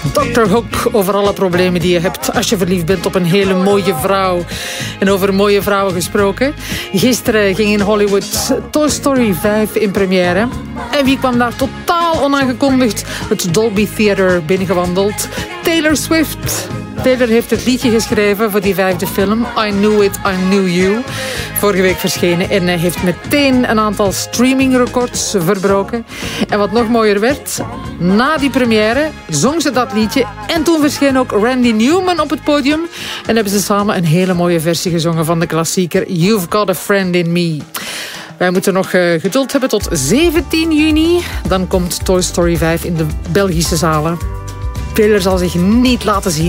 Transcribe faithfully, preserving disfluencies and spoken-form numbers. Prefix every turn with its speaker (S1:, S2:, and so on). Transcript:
S1: dokter Hook over alle problemen die je hebt als je verliefd bent op een hele mooie vrouw. En over mooie vrouwen gesproken. Gisteren ging in Hollywood Toy Story vijf in première. En wie kwam daar totaal onaangekondigd het Dolby Theater binnengewandeld? Taylor Swift. Taylor heeft het liedje geschreven voor die vijfde film. I Knew It, I Knew You. Vorige week verschenen en heeft meteen een aantal streamingrecords verbroken. En wat nog mooier werd, na die première zong ze dat liedje. En toen verscheen ook Randy Newman op het podium. En hebben ze samen een hele mooie versie gezongen van de klassieker You've Got a Friend in Me. Wij moeten nog uh, geduld hebben tot zeventien juni. Dan komt Toy Story vijf in de Belgische zalen. Taylor zal zich niet laten zien